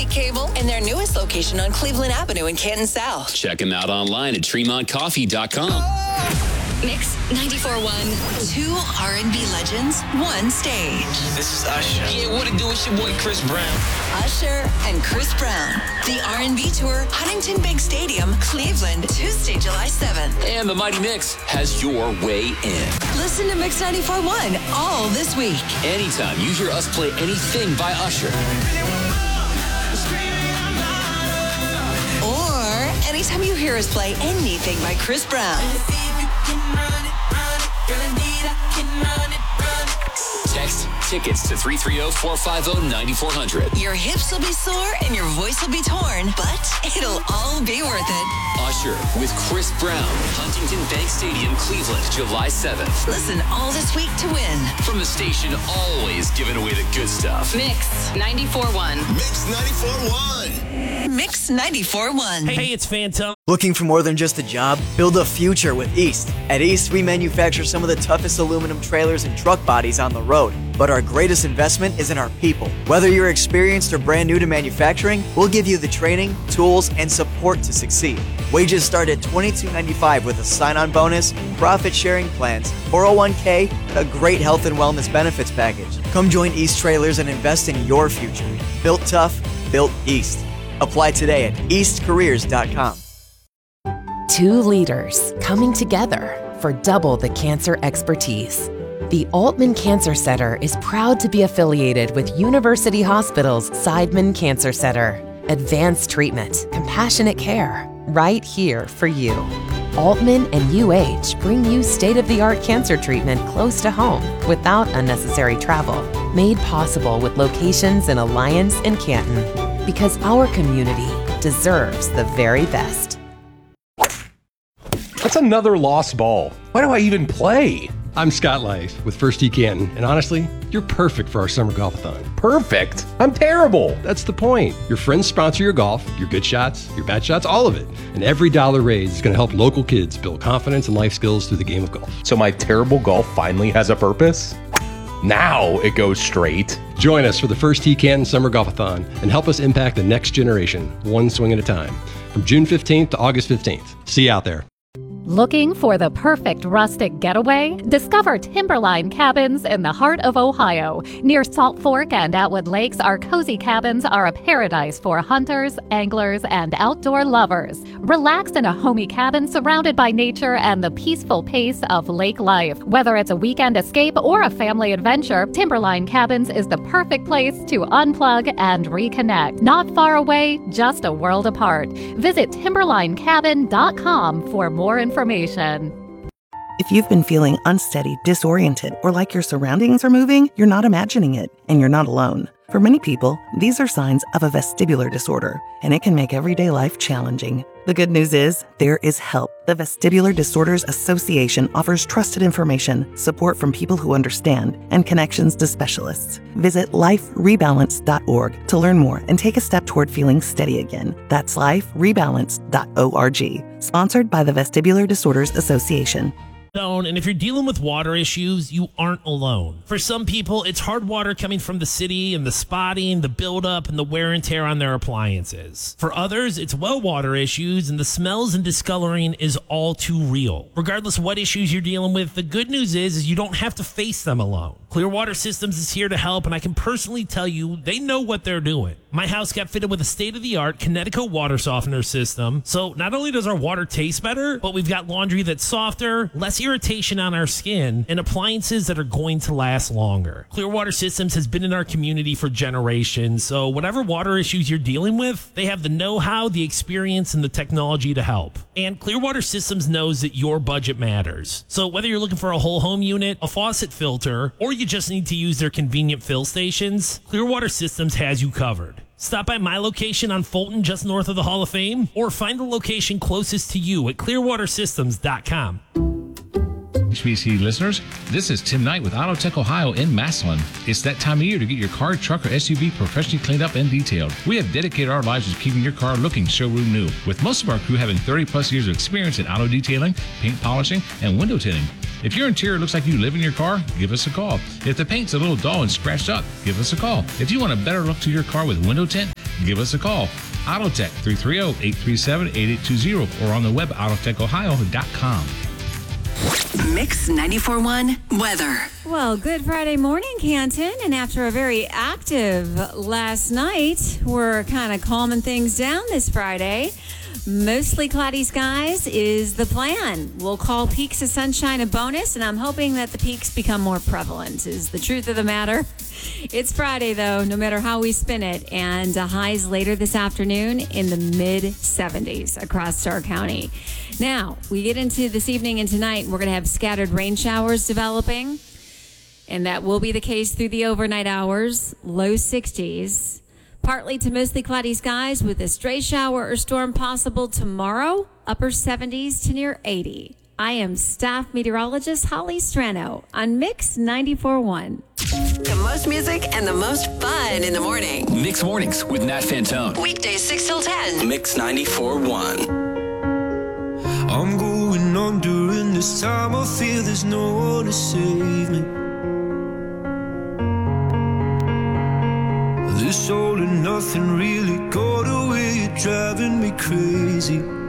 State Cable and their newest location on Cleveland Avenue in Canton South. Check them out online at TremontCoffee.com. Mix 94.1. Two R&B legends, one stage. This is Usher. Yeah, what it do? It's your boy Chris Brown. Usher and Chris Brown. The R&B Tour, Huntington Bank Stadium, Cleveland, Tuesday, July 7th. And the Mighty Mix has your way in. Listen to Mix 94.1 all this week. Anytime you hear us play anything by Usher. Or anytime you hear us play anything by Chris Brown. Text tickets to 330-450-9400. Your hips will be sore and your voice will be torn, but it'll all be worth it. Usher with Chris Brown, Huntington Bank Stadium, Cleveland, July 7th. Listen all this week to win. From the station always giving away the good stuff. Mix 94.1. Mix 94.1. Mix 94.1. Hey, it's Phantom. Looking for more than just a job? Build a future with East. At East, we manufacture some of the toughest aluminum trailers and truck bodies on the road. But our greatest investment is in our people. Whether you're experienced or brand new to manufacturing, we'll give you the training, tools, and support to succeed. Wages start at $22.95 with a sign-on bonus, profit-sharing plans, 401k, and a great health and wellness benefits package. Come join East Trailers and invest in your future. Built tough, built East. Apply today at eastcareers.com. Two leaders coming together for double the cancer expertise. The Altman Cancer Center is proud to be affiliated with University Hospital's Seidman Cancer Center. Advanced treatment, compassionate care, right here for you. Altman and UH bring you state-of-the-art cancer treatment close to home without unnecessary travel. Made possible with locations in Alliance and Canton. Because our community deserves the very best. That's another lost ball. Why do I even play? I'm Scott Lice with First Tee Canton, and honestly, you're perfect for our summer golf-a-thon. Perfect? I'm terrible. That's the point. Your friends sponsor your golf, your good shots, your bad shots, all of it. And every dollar raised is going to help local kids build confidence and life skills through the game of golf. So my terrible golf finally has a purpose? Now it goes straight. Join us for the First Tee Canton Summer Golf-a-thon and help us impact the next generation, one swing at a time. From June 15th to August 15th. See you out there. Looking for the perfect rustic getaway? Discover Timberline Cabins in the heart of Ohio. Near Salt Fork and Atwood Lakes, our cozy cabins are a paradise for hunters, anglers, and outdoor lovers. Relax in a homey cabin surrounded by nature and the peaceful pace of lake life. Whether it's a weekend escape or a family adventure, Timberline Cabins is the perfect place to unplug and reconnect. Not far away, just a world apart. Visit timberlinecabin.com for more information. If you've been feeling unsteady, disoriented, or like your surroundings are moving, you're not imagining it, and you're not alone. For many people, these are signs of a vestibular disorder, and it can make everyday life challenging. The good news is, there is help. The Vestibular Disorders Association offers trusted information, support from people who understand, and connections to specialists. Visit liferebalance.org to learn more and take a step toward feeling steady again. That's liferebalance.org. Sponsored by the Vestibular Disorders Association. And if you're dealing with water issues, you aren't alone. For some people, it's hard water coming from the city and the spotting, the buildup, and the wear and tear on their appliances. For others, it's well water issues and the smells and discoloring is all too real. Regardless of what issues you're dealing with, the good news is you don't have to face them alone. Clearwater Systems is here to help, and I can personally tell you they know what they're doing. My house got fitted with a state-of-the-art Connecticut water softener system, so not only does our water taste better, but we've got laundry that's softer, less irritation on our skin, and appliances that are going to last longer. Clearwater Systems has been in our community for generations, so whatever water issues you're dealing with, they have the know-how, the experience, and the technology to help. And Clearwater Systems knows that your budget matters. So whether you're looking for a whole home unit, a faucet filter, or you just need to use their convenient fill stations, Clearwater Systems has you covered. Stop by my location on Fulton, just north of the Hall of Fame, or find the location closest to you at clearwatersystems.com. HBC listeners, this is Tim Knight with Autotech Ohio in Massillon. It's that time of year to get your car, truck, or SUV professionally cleaned up and detailed. We have dedicated our lives to keeping your car looking showroom new, with most of our crew having 30 plus years of experience in auto detailing, paint polishing, and window tinting. If your interior looks like you live in your car, give us a call. If the paint's a little dull and scratched up, give us a call. If you want a better look to your car with window tint, give us a call. Autotech 330-837-8820 or on the web autotechohio.com. Mix 94.1 weather. Well, good Friday morning, Canton. And after a very active last night, we're kind of calming things down this Friday. Mostly cloudy skies is the plan. We'll call peaks of sunshine a bonus, and I'm hoping that the peaks become more prevalent, is the truth of the matter. It's Friday, though, no matter how we spin it, and highs later this afternoon in the mid-70s across Stark County. Now, we get into this evening and tonight, we're going to have scattered rain showers developing, and that will be the case through the overnight hours, low 60s. Partly to mostly cloudy skies with a stray shower or storm possible tomorrow, upper 70s to near 80. I am staff meteorologist Holly Strano on Mix 94.1. The most music and the most fun in the morning. Mix Mornings with Nat Fantone. Weekdays 6 till 10. Mix 94.1. I'm going on during this time. I feel there's no one to save me. This all and nothing really got away, you're driving me crazy.